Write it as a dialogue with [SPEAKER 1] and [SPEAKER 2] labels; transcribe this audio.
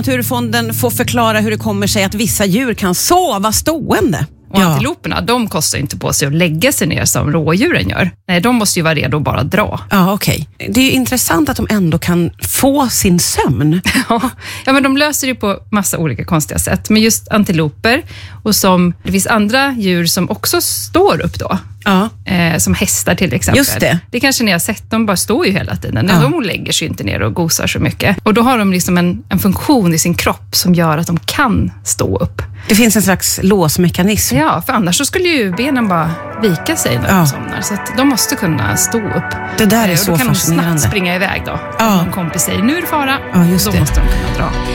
[SPEAKER 1] Naturfonden får förklara hur det kommer sig att vissa djur kan sova stående.
[SPEAKER 2] Och antiloperna, de kostar inte på sig att lägga sig ner som rådjuren gör. Nej, de måste ju vara redo att bara dra.
[SPEAKER 1] Ja, okej. Det är ju intressant att de ändå kan få sin sömn.
[SPEAKER 2] Ja, men de löser det på massa olika konstiga sätt. Men just antiloper och det finns andra djur som också står upp då.
[SPEAKER 1] Ja.
[SPEAKER 2] Som hästar till exempel.
[SPEAKER 1] Just det.
[SPEAKER 2] Det kanske ni har sett, de bara står ju hela tiden. De lägger sig inte ner och gosar så mycket. Och då har de liksom en funktion i sin kropp som gör att de kan stå upp.
[SPEAKER 1] Det finns en slags låsmekanism.
[SPEAKER 2] Ja, för annars så skulle ju benen bara vika sig när de somnar. Så att de måste kunna stå upp.
[SPEAKER 1] Det där är så fascinerande.
[SPEAKER 2] Och då kan de snabbt springa iväg då. Om en kompis säger, nu är det fara.
[SPEAKER 1] Ja, just
[SPEAKER 2] då
[SPEAKER 1] det.
[SPEAKER 2] måste de kunna dra.